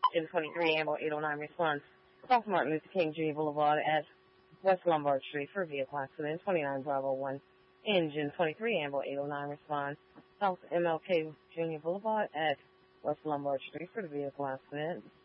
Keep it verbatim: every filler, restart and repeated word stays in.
ten twenty-three, Ambo eight oh nine responds. South Martin Luther King Junior Boulevard at West Lombard Street for vehicle accident. twenty-nine Bravo one, engine twenty-three, Ambo eight oh nine responds. South M L K Junior Boulevard at West Lombard Street for the vehicle accident.